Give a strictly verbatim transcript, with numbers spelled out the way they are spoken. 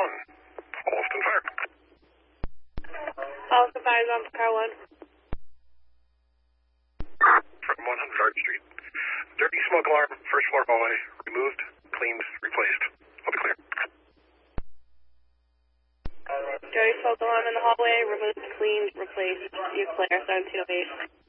one. Austin Fire. Austin Fire is on for car one. From one hundred Garden Street. Dirty smoke alarm, first floor hallway. Removed, cleaned, replaced. I'll be clear. Dirty smoke alarm in the hallway, removed, cleaned, replaced. You clear, seventeen oh eight.